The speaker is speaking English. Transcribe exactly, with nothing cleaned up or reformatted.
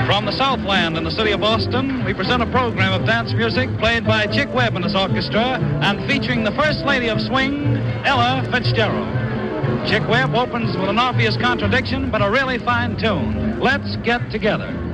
From the Southland in the city of Boston, we present a program of dance music played by Chick Webb and his orchestra and featuring the First Lady of Swing, Ella Fitzgerald. Chick Webb opens with an obvious contradiction, but a really fine tune. Let's Get Together.